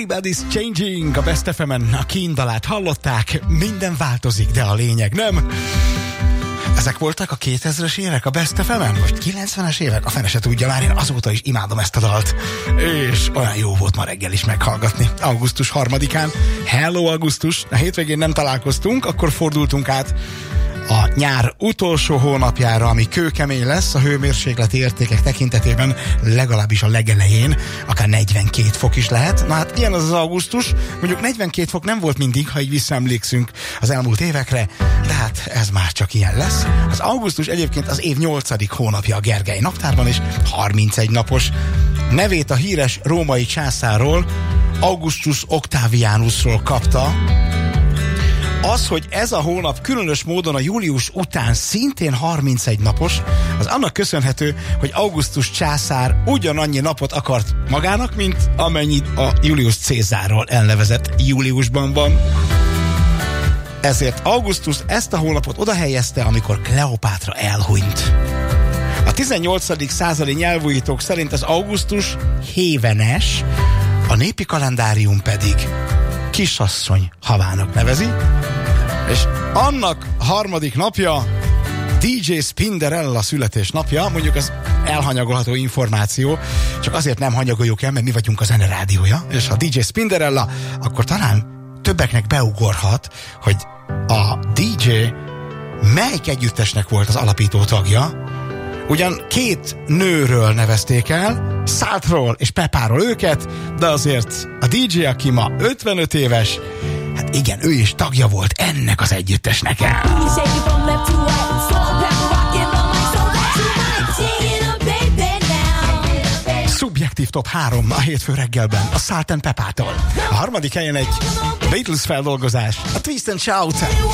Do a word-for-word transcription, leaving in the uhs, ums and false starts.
Everybody's Changing, a Best ef emen a Keen dalát hallották, minden változik, de a lényeg nem. Ezek voltak a kétezres évek a Best ef emen? Vagy kilencvenes évek? A fene se tudja már, én azóta is imádom ezt a dalt. És olyan jó volt ma reggel is meghallgatni. augusztus harmadikán. Hello augusztus! A hétvégén nem találkoztunk, akkor fordultunk át a nyár utolsó hónapjára, ami kőkemény lesz a hőmérsékleti értékek tekintetében, legalábbis a legelején, akár negyvenkét fok is lehet. Na hát ilyen az az augusztus, mondjuk negyvenkét fok nem volt mindig, ha így visszaemlékszünk az elmúlt évekre, de hát ez már csak ilyen lesz. Az augusztus egyébként az év nyolcadik hónapja a Gergely naptárban, és harmincegy napos. Nevét a híres római császárról, Augustus Octavianusról kapta. Az, hogy ez a hónap különös módon a július után szintén harmincegy napos, az annak köszönhető, hogy Augustus császár ugyanannyi napot akart magának, mint amennyit a Julius Cézárról elnevezett júliusban van. Ezért Augustus ezt a hónapot oda helyezte, amikor Kleopátra elhunyt. A tizennyolcadik századi nyelvújítók szerint az augusztus hévenes, a népi kalendárium pedig kisasszony havának nevezi, és annak harmadik napja dé dzsé Spinderella születésnapja, mondjuk az elhanyagolható információ, csak azért nem hanyagoljuk el, mert mi vagyunk a zene rádiója, és ha dé dzsé Spinderella, akkor talán többeknek beugorhat, hogy a dé dzsé melyik együttesnek volt az alapító tagja. Ugyan két nőről nevezték el, Saltról és Pepáról őket, de azért a dé dzsé, aki ma ötvenöt éves, hát igen, ő is tagja volt ennek az együttesnek el. Szubjektív top három a hétfő reggelben a Salt and Pepától. A harmadik helyen egy Beatles feldolgozás, a Twist and Shout.